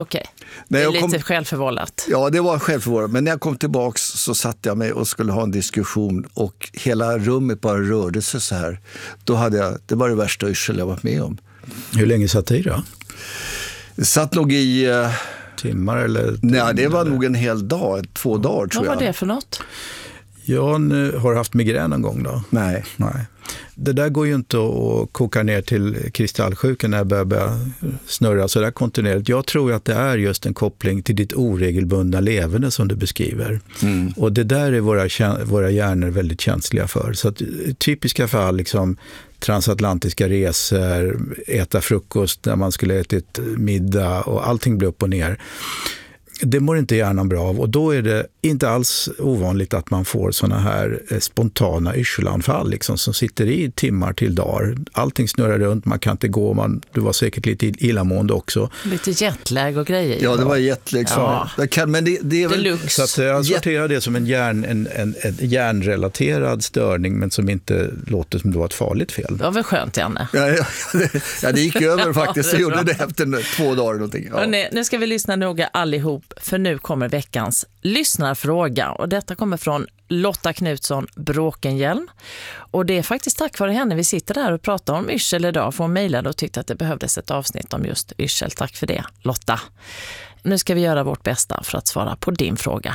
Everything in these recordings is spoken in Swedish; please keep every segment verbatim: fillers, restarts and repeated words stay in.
Okej, det är lite kom... självförvållat. Ja, det var självförvållat. Men när jag kom tillbaks så satte jag mig och skulle ha en diskussion och hela rummet bara rörde sig så här. Då hade jag, det var det värsta yrsel jag varit med om. Hur länge satt det i då? Det satt nog i... Uh... Timmar eller... Nej, det var nog en hel dag, två dagar tror jag. Vad var det för något? Jag har haft migrän någon gång då. Nej. Nej. Det där går ju inte att koka ner till kristallsjukan när jag börjar, börjar snurra så där kontinuerligt. Jag tror att det är just en koppling till ditt oregelbundna levande som du beskriver. Mm. Och det där är våra, våra hjärnor väldigt känsliga för. Så att typiska fall liksom transatlantiska resor, äta frukost när man skulle ätit middag och allting blir upp och ner. Det mår inte hjärnan bra av och då är det inte alls ovanligt att man får såna här spontana yrselanfall liksom, som sitter i timmar till dagar. Allting snurrar runt, man kan inte gå, man, du var säkert lite illamående också. Lite jetlag och grejer. Ja, det var jetlag. Ja. Det kan, men det, det är väl... Så att jag sorterar det som en, hjärn, en, en, en hjärnrelaterad störning men som inte låter som det var ett farligt fel. Det var väl skönt, Janne? Ja, ja, det, ja det gick över faktiskt. Jag gjorde det efter två dagar. Någonting. Ja. Hörrni, nu ska vi lyssna noga allihop. För nu kommer veckans lyssnarfråga och detta kommer från Lotta Knutsson Bråkenhjelm. Och det är faktiskt tack vare henne vi sitter där och pratar om yrsel idag. För hon mejlade och tyckte att det behövdes ett avsnitt om just yrsel. Tack för det, Lotta. Nu ska vi göra vårt bästa för att svara på din fråga.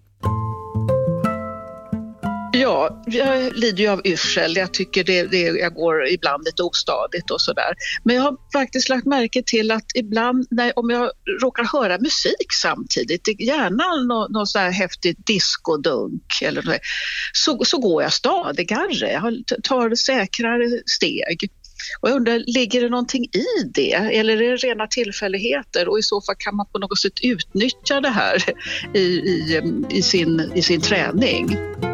Ja, jag lider ju av yrsel. Jag tycker det, det, jag går ibland lite ostadigt och sådär. Men jag har faktiskt lagt märke till att ibland när, om jag råkar höra musik samtidigt, gärna någon nå så här häftigt diskodunk eller något, så, så går jag stadigare. Jag tar säkrare steg. Och jag undrar, ligger det någonting i det? Eller är det rena tillfälligheter? Och i så fall kan man på något sätt utnyttja det här i, i, i, sin, i sin träning.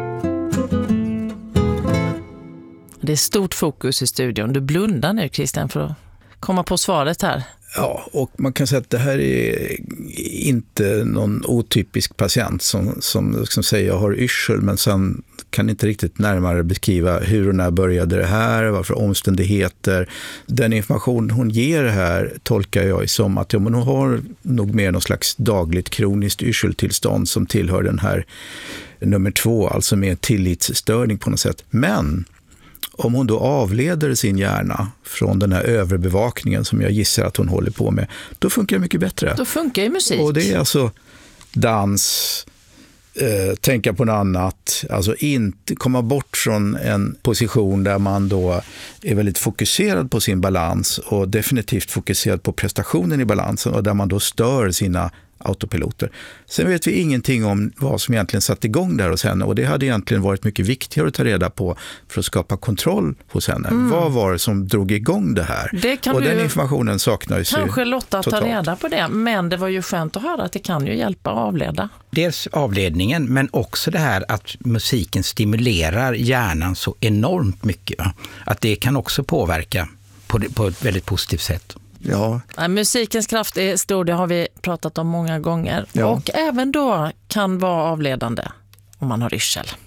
Det är stort fokus i studion. Du blundar nu, Christian, för att komma på svaret här. Ja, och man kan säga att det här är inte någon otypisk patient som, som, som säger jag har yrsel men sen kan inte riktigt närmare beskriva hur och när började det här, varför omständigheter. Den information hon ger här tolkar jag som att ja, men hon har nog mer någon slags dagligt kroniskt yrseltillstånd som tillhör den här nummer två, alltså med tillitsstörning på något sätt. Men om hon då avleder sin hjärna från den här överbevakningen som jag gissar att hon håller på med, då funkar det mycket bättre. Då funkar ju musik. Och det är alltså dans, eh, tänka på något annat, alltså inte komma bort från en position där man då är väldigt fokuserad på sin balans och definitivt fokuserad på prestationen i balansen och där man då stör sina autopiloter. Sen vet vi ingenting om vad som egentligen satt igång där hos henne och det hade egentligen varit mycket viktigare att ta reda på för att skapa kontroll hos henne. Mm. Vad var det som drog igång det här? Det kan och du den informationen saknas ju kanske Lotta totalt. Ta reda på det, men det var ju skönt att höra att det kan ju hjälpa att avleda. Dels avledningen men också det här att musiken stimulerar hjärnan så enormt mycket. Att det kan också påverka på, det, på ett väldigt positivt sätt. Ja. Musikens kraft är stor, det har vi pratat om många gånger. Ja. Och även då kan vara avledande om man har yrsel.